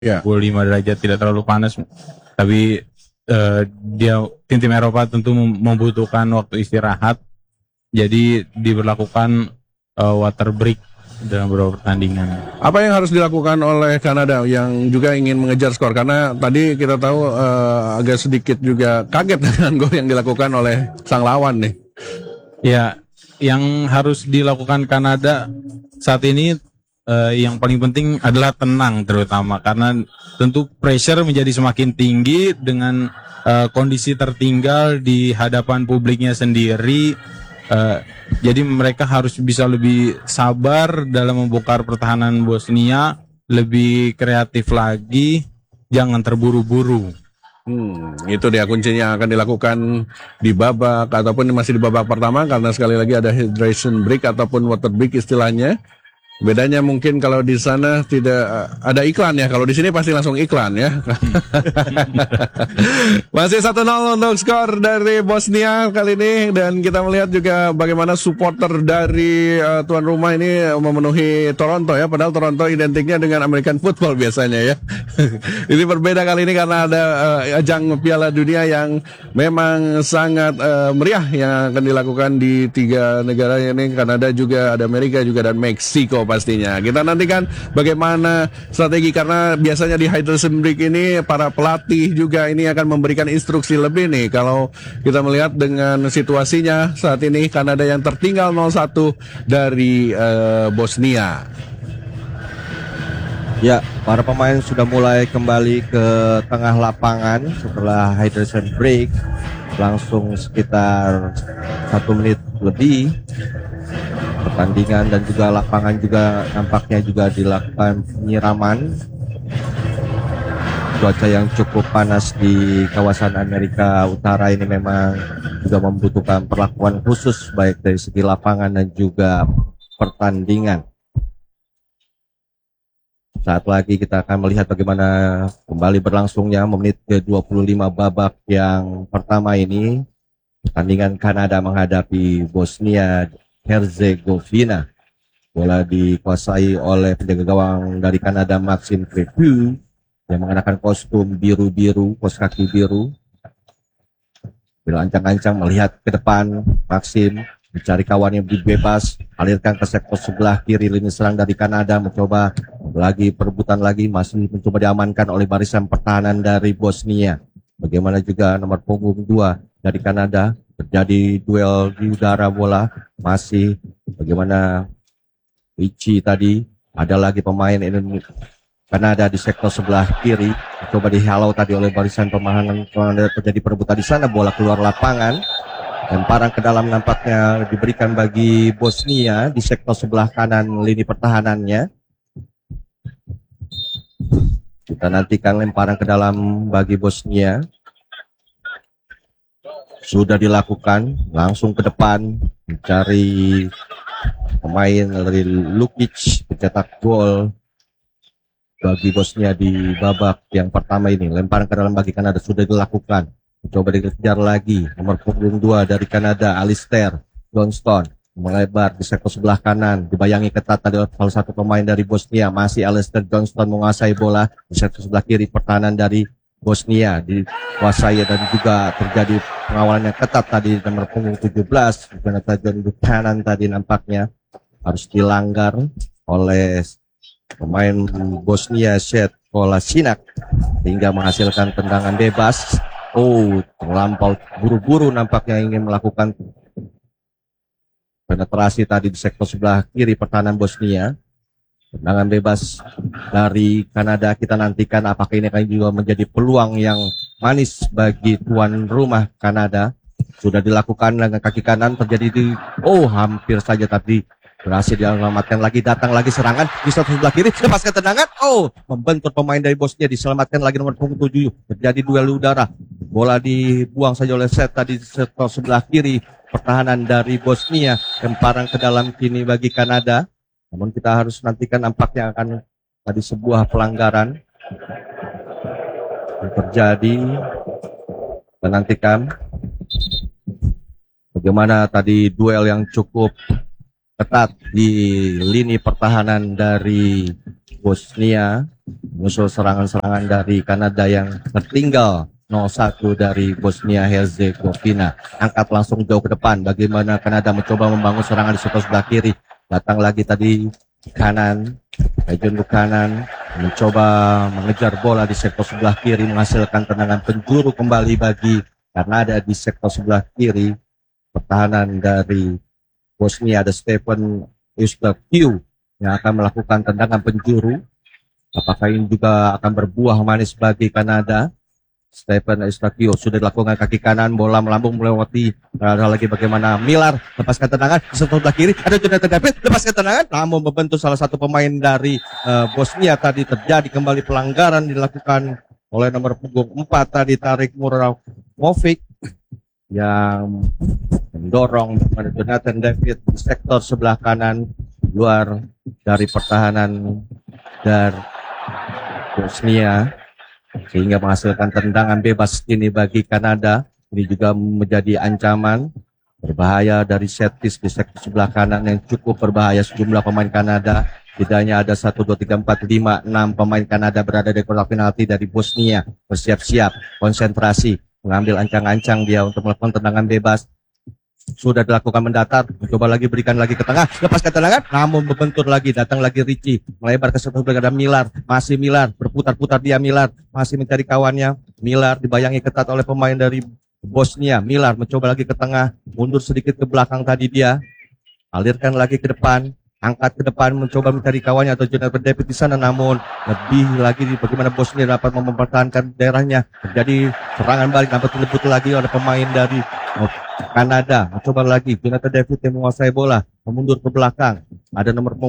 Ya. 25 derajat, tidak terlalu panas. Tapi tim Eropa tentu membutuhkan waktu istirahat. Jadi diberlakukan water break dalam beberapa pertandingan. Apa yang harus dilakukan oleh Kanada yang juga ingin mengejar skor? Karena tadi kita tahu agak sedikit juga kaget dengan gol yang dilakukan oleh sang lawan nih. Ya, yang harus dilakukan Kanada saat ini yang paling penting adalah tenang, terutama karena tentu pressure menjadi semakin tinggi dengan kondisi tertinggal di hadapan publiknya sendiri. Jadi mereka harus bisa lebih sabar dalam membongkar pertahanan Bosnia, lebih kreatif lagi, jangan terburu-buru. Itu dia kuncinya akan dilakukan di babak ataupun masih di babak pertama, karena sekali lagi ada hydration break ataupun water break istilahnya. Bedanya mungkin kalau di sana tidak ada iklan ya, kalau di sini pasti langsung iklan ya. Masih 1-0 untuk skor dari Bosnia kali ini, dan kita melihat juga bagaimana supporter dari tuan rumah ini memenuhi Toronto ya, padahal Toronto identiknya dengan American football biasanya ya. Ini berbeda kali ini karena ada ajang Piala Dunia yang memang sangat meriah yang akan dilakukan di 3 negara ini, Kanada juga, ada Amerika juga, dan Meksiko pastinya. Kita nantikan bagaimana strategi, karena biasanya di hydration break ini para pelatih juga ini akan memberikan instruksi lebih nih. Kalau kita melihat dengan situasinya saat ini, Kanada yang tertinggal 0-1 dari Bosnia. Ya, para pemain sudah mulai kembali ke tengah lapangan setelah hydration break. Langsung sekitar 1 menit lebih pertandingan, dan juga lapangan juga nampaknya juga dilakukan penyiraman. Cuaca yang cukup panas di kawasan Amerika Utara ini memang juga membutuhkan perlakuan khusus baik dari segi lapangan dan juga pertandingan. Saat lagi kita akan melihat bagaimana kembali berlangsungnya menit ke-25 babak yang pertama ini. Pertandingan Kanada menghadapi Bosnia Herzegovina. Bola dikuasai oleh penjaga gawang dari Kanada, Maxime Crepeau, yang mengenakan kostum biru-biru, kaos kaki biru. Bila ancang-ancang melihat ke depan, Maxime mencari kawan yang bebas, alirkan ke sektor sebelah kiri lini serang dari Kanada, mencoba lagi perebutan lagi, masih mencoba diamankan oleh barisan pertahanan dari Bosnia. Bagaimana juga nomor punggung 2 dari Kanada, terjadi duel di udara bola, masih bagaimana Ricci tadi, ada lagi pemain Indonesia Kanada di sektor sebelah kiri, coba dihalau tadi oleh barisan pertahanan Kanada, terjadi perebutan di sana, bola keluar lapangan. Lemparan ke dalam nampaknya diberikan bagi Bosnia di sektor sebelah kanan lini pertahanannya. Kita nantikan lemparan ke dalam bagi Bosnia. Sudah dilakukan, langsung ke depan mencari pemain dari Lukic, pencetak gol bagi Bosnia di babak yang pertama ini. Lemparan ke dalam bagi Kanada sudah dilakukan. Coba dikejar lagi, nomor punggung 2 dari Kanada, Alistair Johnston, melebar di sektor sebelah kanan, dibayangi ketat tadi oleh salah satu pemain dari Bosnia. Masih Alistair Johnston menguasai bola di sektor sebelah kiri, pertahanan dari Bosnia dikuasai, dan juga terjadi pengawalan yang ketat tadi nomor punggung 17, Jonathan Buchanan tadi nampaknya harus dilanggar oleh pemain Bosnia, Shet Kolasinac, hingga menghasilkan tendangan bebas. Terlampau buru-buru nampaknya ingin melakukan penetrasi tadi di sektor sebelah kiri pertahanan Bosnia. Tendangan bebas dari Kanada, kita nantikan apakah ini akan juga menjadi peluang yang manis bagi tuan rumah Kanada. Sudah dilakukan dengan kaki kanan, terjadi di hampir saja tadi berhasil diselamatkan lagi. Datang lagi serangan di sebelah kiri, lepaskan tendangan, membentur pemain dari Bosnia, diselamatkan lagi nomor punggung 7. Terjadi duel udara, bola dibuang saja oleh Set tadi di sektor sebelah kiri pertahanan dari Bosnia. Lemparan ke dalam kini bagi Kanada, namun kita harus nantikan nampaknya akan tadi sebuah pelanggaran yang terjadi. Kita nantikan bagaimana tadi duel yang cukup ketat di lini pertahanan dari Bosnia, musuh serangan-serangan dari Kanada yang tertinggal 0-1 dari Bosnia Herzegovina. Angkat langsung jauh ke depan, bagaimana Kanada mencoba membangun serangan di sektor sebelah kiri. Datang lagi tadi kanan, John Buchanan mencoba mengejar bola di sektor sebelah kiri, menghasilkan tendangan penjuru kembali bagi Kanada di sektor sebelah kiri. Pertahanan dari Bosnia ada Stephen Eustachiou yang akan melakukan tendangan penjuru. Apakah ini juga akan berbuah manis bagi Kanada? Stephen Eustachiou sudah dilakukan kaki kanan, bola melambung melewati. Ada lagi bagaimana Miller lepaskan tendangan di sebelah kiri, ada Jonathan David lepaskan tendangan, namun membentuk salah satu pemain dari Bosnia. Tadi terjadi kembali pelanggaran dilakukan oleh nomor punggung 4 tadi, Tarik Muramovic, yang mendorong Jonathan David di sektor sebelah kanan luar dari pertahanan dari Bosnia, sehingga menghasilkan tendangan bebas ini bagi Kanada. Ini juga menjadi ancaman berbahaya dari set piece di sektor sebelah kanan yang cukup berbahaya. Sejumlah pemain Kanada, tidaknya ada 1, 2, 3, 4, 5, 6 pemain Kanada berada di kotak penalti dari Bosnia. Bersiap-siap, konsentrasi, mengambil ancang-ancang dia untuk melakukan tendangan bebas. Sudah dilakukan mendatar, coba lagi berikan lagi ke tengah, lepaskan tendangan, namun membentur lagi, datang lagi Ricci, melebar ke sebelah ada Miller, masih Miller, berputar-putar dia Miller, masih mencari kawannya. Miller dibayangi ketat oleh pemain dari Bosnia. Miller mencoba lagi ke tengah, mundur sedikit ke belakang tadi dia, alirkan lagi ke depan, angkat ke depan, mencoba mencari kawannya atau Jonathan David di sana, namun lebih lagi bagaimana Bosnia dapat mempertahankan daerahnya. Terjadi serangan balik, dapat dilebut lagi oleh pemain dari Kanada. Mencoba lagi Jonathan David yang menguasai bola, memundur ke belakang. Ada nomor